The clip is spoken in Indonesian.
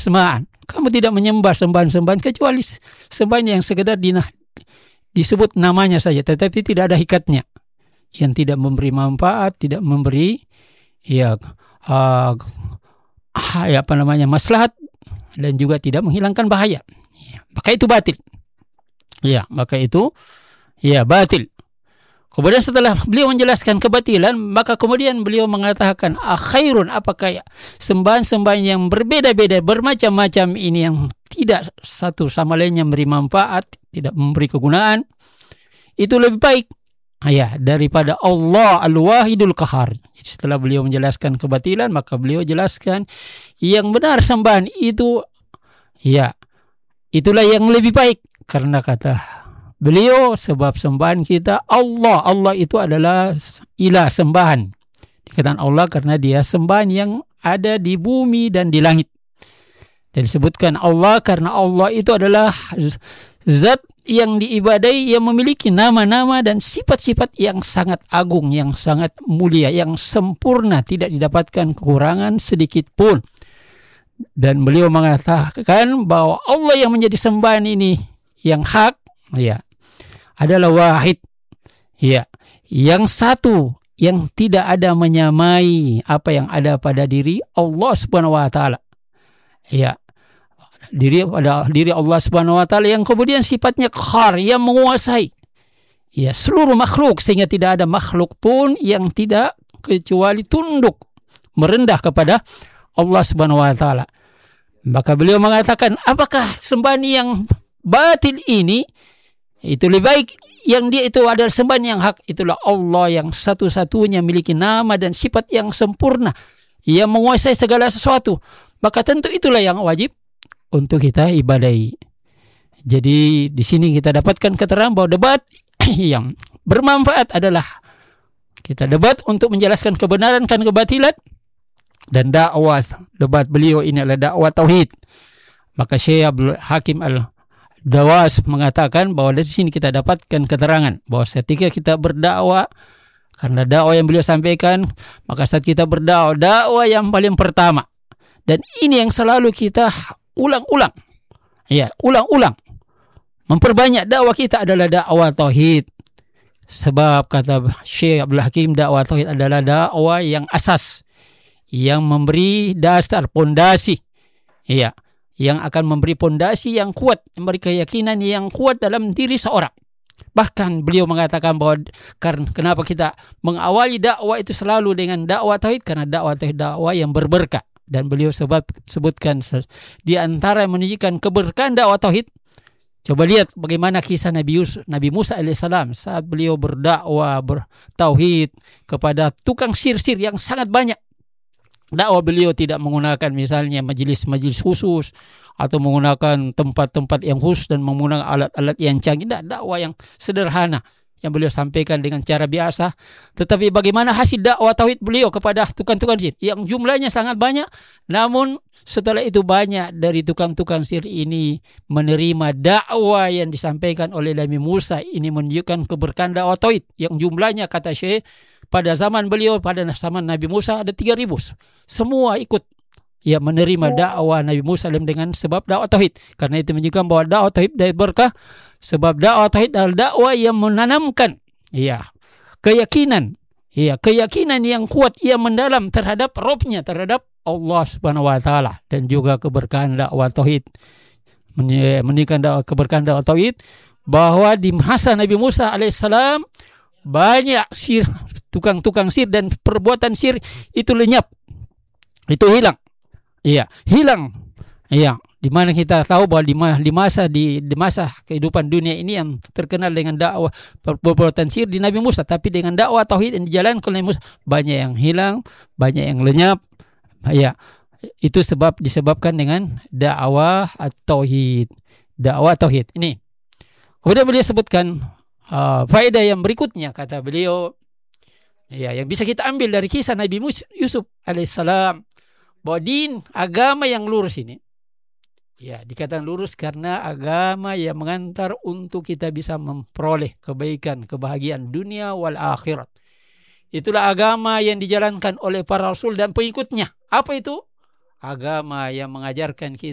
asma'an. Kamu tidak menyembah sembahan-sembahan kecuali sembahan yang sekedar disebut namanya saja, tetapi tidak ada hikatnya, yang tidak memberi manfaat, tidak memberi maslahat, dan juga tidak menghilangkan bahaya. Maka itu batil. Maka itu batil. Kemudian setelah beliau menjelaskan kebatilan, maka kemudian beliau mengatakan, khairun, apakah sembahan-sembahan yang berbeda-beda, bermacam-macam ini yang tidak satu sama lainnya memberi manfaat, tidak memberi kegunaan, itu lebih baik daripada Allah Al-Wahidul Qahar. Setelah beliau menjelaskan kebatilan, maka beliau jelaskan yang benar sembahan itu, itulah yang lebih baik. Karena kata beliau, sebab sembahan kita Allah itu adalah ilah, sembahan. Dikatakan Allah karena dia sembahan yang ada di bumi dan di langit. Dan disebutkan Allah karena Allah itu adalah zat yang diibadai, yang memiliki nama-nama dan sifat-sifat yang sangat agung, yang sangat mulia, yang sempurna, tidak didapatkan kekurangan sedikit pun. Dan beliau mengatakan bahwa Allah yang menjadi sembahan ini yang hak, adalah wahid, yang satu, yang tidak ada menyamai apa yang ada pada diri Allah Subhanahu wa taala. Diri Allah Subhanahu wa taala yang kemudian sifatnya qahar, yang menguasai seluruh makhluk, sehingga tidak ada makhluk pun yang tidak kecuali tunduk merendah kepada Allah Subhanahu wa taala. Maka beliau mengatakan, apakah sembahan yang batil ini itu lebih baik, yang dia itu adalah sembahan yang hak, itulah Allah yang satu-satunya memiliki nama dan sifat yang sempurna, yang menguasai segala sesuatu. Maka tentu itulah yang wajib untuk kita ibadahi. Jadi di sini kita dapatkan keterangan bahwa debat yang bermanfaat adalah kita debat untuk menjelaskan kebenaran dan kebatilan, dan dakwah debat beliau ini adalah dakwah tauhid. Maka Syekh Abdul Hakim Al-Dawas mengatakan bahwa dari sini kita dapatkan keterangan bahwa ketika kita berdakwah, karena dakwah yang beliau sampaikan, maka saat kita berdakwah, dakwah yang paling pertama, dan ini yang selalu kita ulang-ulang, memperbanyak dakwah kita adalah dakwah tauhid. Sebab kata Syekh Abdul Hakim, dakwah tauhid adalah dakwah yang asas, yang memberi dasar, pondasi, yang akan memberi pondasi yang kuat, memberi keyakinan yang kuat dalam diri seorang. Bahkan beliau mengatakan bahwa kenapa kita mengawali dakwah itu selalu dengan dakwah tauhid, karena dakwah tauhid dakwah yang berberkah. Dan beliau sebutkan di antara yang menunjukkan keberkahan dakwah tauhid, coba lihat bagaimana kisah Nabi Musa alaihissalam saat beliau berdakwah bertauhid kepada tukang sihir yang sangat banyak. Dakwah beliau tidak menggunakan misalnya majelis-majelis khusus atau menggunakan tempat-tempat yang khusus dan menggunakan alat-alat yang canggih. Dakwah yang sederhana yang beliau sampaikan dengan cara biasa. Tetapi bagaimana hasil dakwah tauhid beliau kepada tukang-tukang sihir yang jumlahnya sangat banyak, namun setelah itu banyak dari tukang-tukang sihir ini menerima dakwah yang disampaikan oleh Nabi Musa. Ini menunjukkan keberkahan dakwah tauhid yang jumlahnya, kata Syekh, pada zaman beliau, pada zaman Nabi Musa ada 3.000. Semua ikut menerima dakwah Nabi Musa dengan sebab dakwah tauhid. Karena itu menunjukkan bahwa dakwah tauhid dari berkah, sebab dakwah tauhid adalah dakwah yang menanamkan keyakinan yang kuat, yang mendalam terhadap Rabb-nya, terhadap Allah Subhanahu wa taala, dan juga keberkahan dakwah tauhid. Menunjukkan keberkahan dakwah tauhid bahwa di masa Nabi Musa alaihissalam banyak sihir, tukang-tukang sihir dan perbuatan sihir itu lenyap, itu hilang. Hilang. Di mana kita tahu bahwa di masa kehidupan dunia ini yang terkenal dengan dakwah perbuatan sihir di Nabi Musa, tapi dengan dakwah tauhid yang dijalankan oleh Musa banyak yang hilang, banyak yang lenyap. Itu disebabkan dengan dakwah tauhid. Dakwah tauhid ini. Kemudian beliau sebutkan faedah yang berikutnya, kata beliau, yang bisa kita ambil dari kisah Nabi Yusuf alaihissalam, bahwa agama yang lurus ini, dikatakan lurus karena agama yang mengantar untuk kita bisa memperoleh kebaikan, kebahagiaan dunia wal akhirat. Itulah agama yang dijalankan oleh para rasul dan pengikutnya. Apa itu? Agama yang mengajarkan kita